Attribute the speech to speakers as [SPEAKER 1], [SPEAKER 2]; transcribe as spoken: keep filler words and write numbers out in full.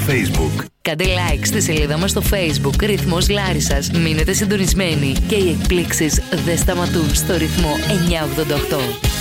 [SPEAKER 1] Facebook.
[SPEAKER 2] Κάντε like στη σελίδα μας στο Facebook Ρυθμός Λάρισσας. Μείνετε συντονισμένοι και οι εκπλήξεις δεν σταματούν στο Ρυθμό εννιακόσια ογδόντα οκτώ.